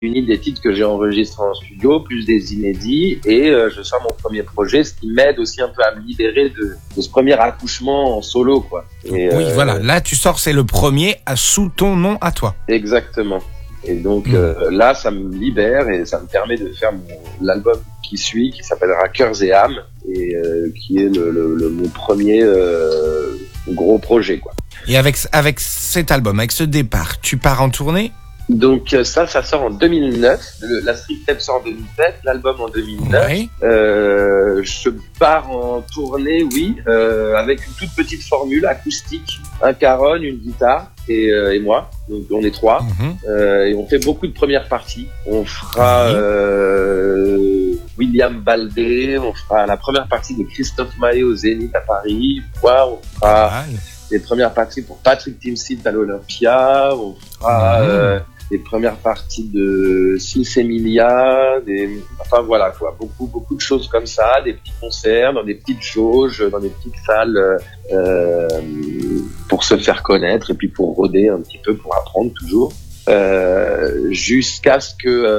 réunis des titres que j'ai enregistrés en studio, plus des inédits, et je sors mon premier projet, ce qui m'aide aussi un peu à me libérer de ce premier accouchement en solo, quoi. Et, oui, voilà. Là, tu sors, c'est le premier sous ton nom à toi. Exactement. Et donc là, ça me libère et ça me permet de faire l'album qui suit, qui s'appellera Cœurs et âmes, et qui est mon premier gros projet, quoi. Et avec cet album, avec ce départ, tu pars en tournée? Donc ça sort en 2009, la Street Tape sort en 2007, l'album en 2009. Oui. Je pars en tournée, oui, avec une toute petite formule acoustique, un caron, une guitare et moi. Donc on est 3 et on fait beaucoup de premières parties. On fera William Baldé, on fera la première partie de Christophe Maé au Zénith à Paris, on fera les premières parties pour Patrick Timsit à l'Olympia, on fera les premières parties de Sils Emilia, enfin voilà quoi, beaucoup de choses comme ça, des petits concerts dans des petites jauges, dans des petites salles pour se faire connaître et puis pour rôder un petit peu, pour apprendre toujours. Jusqu'à ce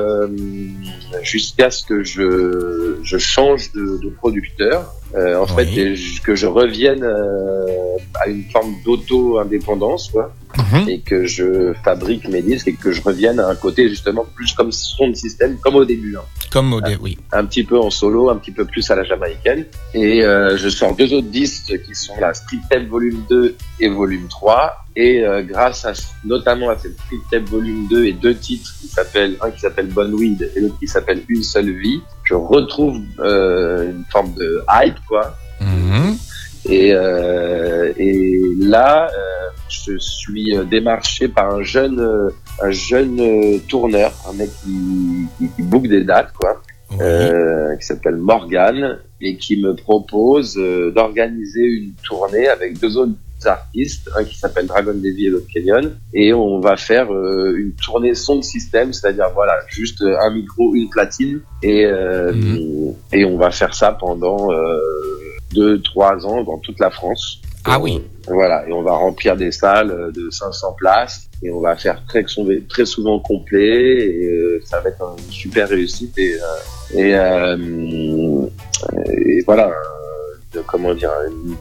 que je change de producteur en fait, et que je revienne à une forme d'auto-indépendance, quoi, et que je fabrique mes disques et que je revienne à un côté justement plus comme son de système, comme au début, hein. Comme au début, oui. Un petit peu en solo, un petit peu plus à la jamaïcaine, et je sors 2 autres disques qui sont la Street Tape Volume 2 et Volume 3, et grâce notamment à cette Street Tape Volume 2 et 2 titres un qui s'appelle Bonne Weed et l'autre qui s'appelle Une Seule Vie, je retrouve une forme de hype, quoi. Et là, je suis démarché par un jeune tourneur, un mec qui book des dates, quoi, qui s'appelle Morgan, et qui me propose d'organiser une tournée avec 2 autres artistes, un qui s'appelle Dragon Davy et l'autre Kenyon, et on va faire une tournée son de système, c'est-à-dire voilà, juste un micro, une platine, et on va faire ça pendant 2-3 ans dans toute la France. Ah oui. Voilà, et on va remplir des salles de 500 places, et on va faire très souvent complet, et ça va être une super réussite, et voilà, comment dire,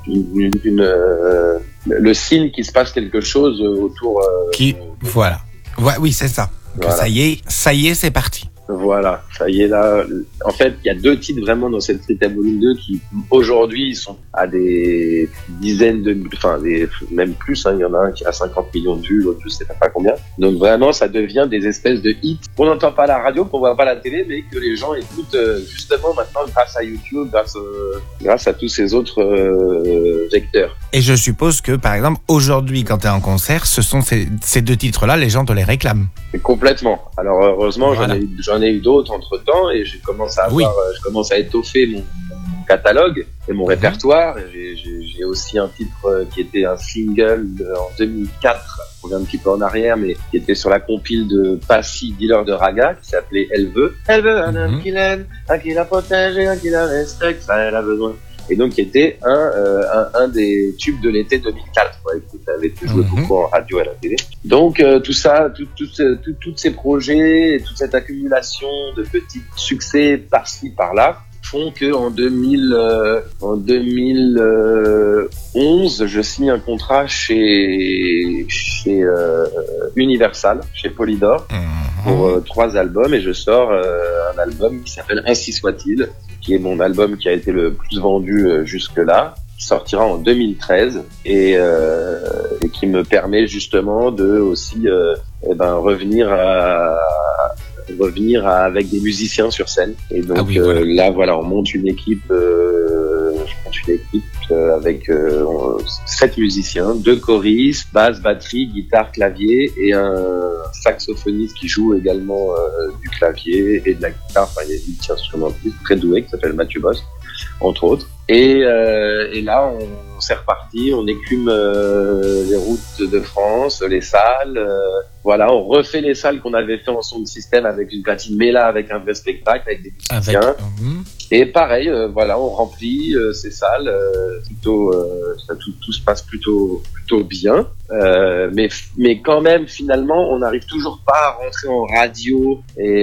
le signe qu'il se passe quelque chose autour. Voilà. Oui, c'est ça. Voilà. Ça y est, c'est parti. Voilà, ça y est là. En fait, il y a 2 titres vraiment dans cette Street Tape Volume 2 qui aujourd'hui sont à des dizaines même plus, hein. Il y en a un qui a 50 millions de vues, l'autre je sais pas combien. Donc vraiment, ça devient des espèces de hits qu'on n'entend pas à la radio, qu'on voit pas à la télé, mais que les gens écoutent justement maintenant grâce à YouTube, grâce à tous ces autres vecteurs. Et je suppose que, par exemple, aujourd'hui, quand tu es en concert, ce sont ces 2 titres-là, les gens te les réclament. Complètement. Alors heureusement, voilà. j'en ai eu d'autres entre-temps, et je commence à étoffer mon catalogue et mon répertoire. J'ai aussi un titre qui était un single en 2004, on revient un petit peu en arrière, mais qui était sur la compile de Passy, dealer de raga, qui s'appelait Elle veut un homme qui l'aime, un qui la protège et un qui la respecte, ça elle a besoin. Et donc qui était un des tubes de l'été 2004, ouais, qui avait été joué beaucoup en radio et à la télé. Donc tout ça, tous ces projets, et toute cette accumulation de petits succès par-ci par-là font que en 2011, je signe un contrat chez Universal, chez Polydor, pour 3 albums, et je sors un album qui s'appelle Ainsi soit-il, qui est mon album qui a été le plus vendu jusque-là, qui sortira en 2013, et qui me permet justement de aussi revenir avec des musiciens sur scène. Et donc là voilà, on monte une équipe, avec 7 musiciens, 2 choristes, basse, batterie, guitare, clavier, et un saxophoniste qui joue également du clavier et de la guitare. Enfin, il y a une petite instrumentiste très douée qui s'appelle Mathieu Boss, entre autres. Et là, c'est reparti, on écume les routes de France, les salles. Voilà, on refait les salles qu'on avait fait en son de système avec une platine, mais là avec un vrai spectacle, avec des musiciens. Et pareil, voilà, on remplit ces salles. Tout se passe plutôt bien. mais quand même finalement on n'arrive toujours pas à rentrer en radio et